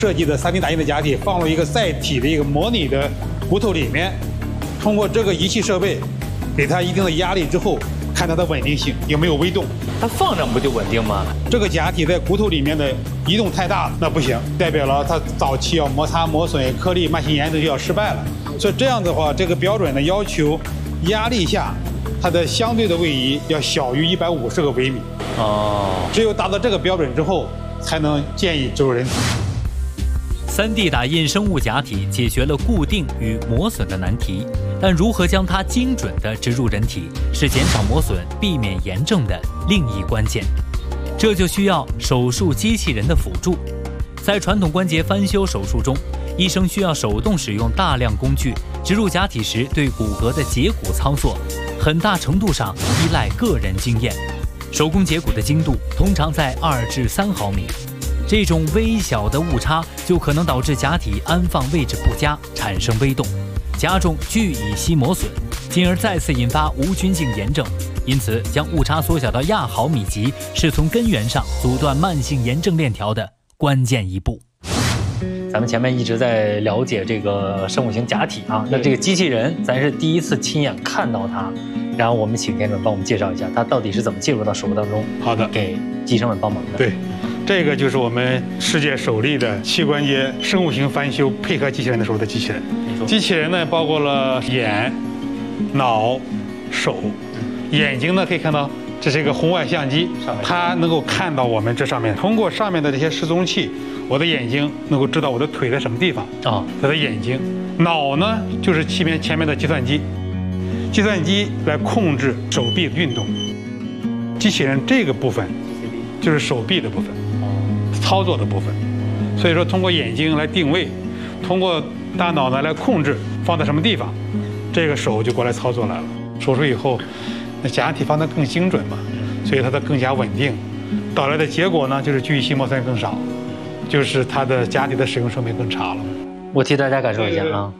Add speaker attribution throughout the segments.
Speaker 1: 设计的3D 打印的假体放入一个载体的一个模拟的骨头里面，通过这个仪器设备，给它一定的压力之后，看它的稳定性有没有微动。
Speaker 2: 它放上不就稳定吗？
Speaker 1: 这个假体在骨头里面的移动太大了，那不行，代表了它早期要摩擦磨损、颗粒慢性炎症就要失败了。所以这样的话，这个标准的要求，压力下它的相对的位移要小于150个微米。只有达到这个标准之后，才能建议植入人体。
Speaker 3: 3D 打印生物假体解决了固定与磨损的难题，但如何将它精准地植入人体，是减少磨损、避免炎症的另一关键。这就需要手术机器人的辅助。在传统关节翻修手术中，医生需要手动使用大量工具，植入假体时对骨骼的截骨操作，很大程度上依赖个人经验。手工截骨的精度通常在2至3毫米。这种微小的误差就可能导致假体安放位置不佳，产生微动，加重聚乙烯磨损，进而再次引发无菌性炎症。因此，将误差缩小到亚毫米级，是从根源上阻断慢性炎症链条的关键一步。咱们前面一直在了解这个生物型假体啊，那这个机器人咱是第一次亲眼看到它，然后我们请田主任帮我们介绍一下，它到底是怎么进入到手术当中？
Speaker 1: 好的，
Speaker 3: 给医生们帮忙的。
Speaker 1: 对。这个就是我们世界首例的膝关节生物型翻修配合机器人的时候的机器人。机器人呢，包括了眼、脑、手。眼睛呢，可以看到这是一个红外相机，它能够看到我们这上面，通过上面的这些示踪器，我的眼睛能够知道我的腿在什么地方啊，它的眼睛。脑呢，就是前面的计算机，计算机来控制手臂的运动。机器人这个部分就是手臂的部分。操作的部分，所以说通过眼睛来定位，通过大脑呢来控制放在什么地方，这个手就过来操作来了。手术以后，那假体放得更精准嘛，所以它的更加稳定，导来的结果呢就是聚乙烯磨损更少，就是它的假体的使用寿命更长了。
Speaker 3: 我替大家感受一下啊。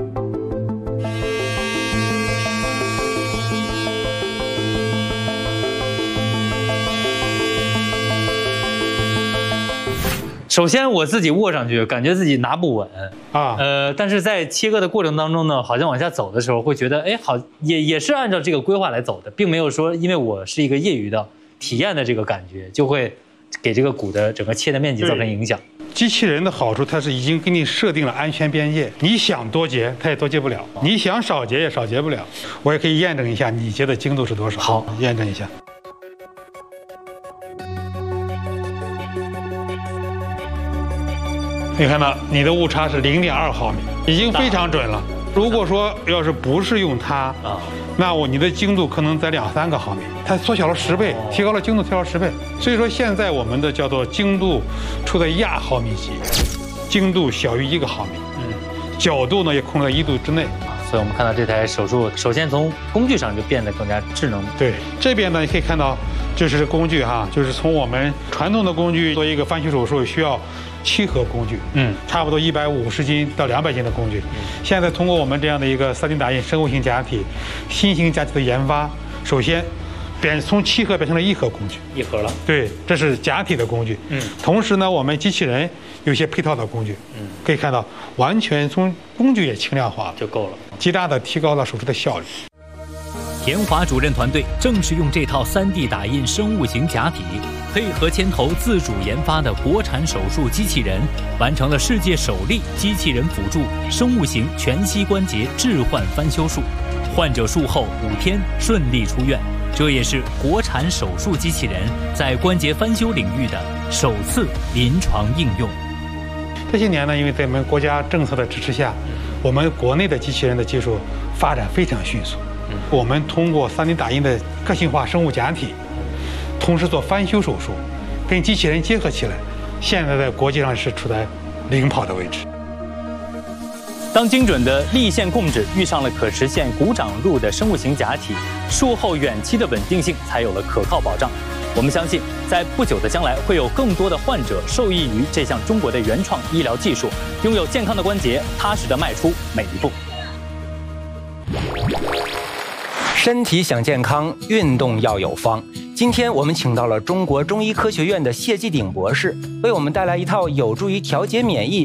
Speaker 3: 首先我自己握上去，感觉自己拿不稳啊，但是在切割的过程当中呢，好像往下走的时候会觉得，哎，好，也是按照这个规划来走的，并没有说因为我是一个业余的体验的这个感觉，就会给这个骨的整个切的面积造成影响。
Speaker 1: 机器人的好处，它是已经给你设定了安全边界，你想多截它也多截不了，你想少截也少截不了。我也可以验证一下你截的精度是多少。好，验证一下。你看到你的误差是0.2毫米，已经非常准了。如果说要是不是用它那你的精度可能在2-3个毫米，它缩小了10倍，提高了精度，提高了10倍。所以说现在我们的叫做精度处在亚毫米级，精度小于1个毫米，角度呢也控制在1度之内。
Speaker 3: 所以我们看到这台手术，首先从工具上就变得更加智能。
Speaker 1: 对，这边呢你可以看到，这是工具哈，就是从我们传统的工具做一个翻修手术需要7盒工具，差不多150斤到200斤的工具。现在通过我们这样的一个3D 打印生物型假体、新型假体的研发，首先从7盒变成了1盒工具
Speaker 3: ，1盒了。
Speaker 1: 对，这是假体的工具。同时呢，我们机器人有一些配套的工具，可以看到完全从工具也轻量化了，
Speaker 3: 就够了，
Speaker 1: 极大的提高了手术的效率。
Speaker 3: 田华主任团队正是用这套3D 打印生物型假体，配合牵头自主研发的国产手术机器人，完成了世界首例机器人辅助生物型全膝关节置换翻修术，患者术后5天顺利出院。这也是国产手术机器人在关节翻修领域的首次临床应用。
Speaker 1: 这些年呢，因为在我们国家政策的支持下，我们国内的机器人的技术发展非常迅速。我们通过3D 打印的个性化生物假体，同时做翻修手术，跟机器人结合起来，现在在国际上是处在领跑的位置。
Speaker 2: 当精准的立线控制遇上了可实现骨长入的生物型假体，术后远期的稳定性才有了可靠保障。我们相信，在不久的将来，会有更多的患者受益于这项中国的原创医疗技术，拥有健康的关节，踏实的迈出每一步。
Speaker 4: 身体想健康，运动要有方。 今天我们请到了中国中医科学院的谢继鼎博士，为我们带来一套有助于调节免疫、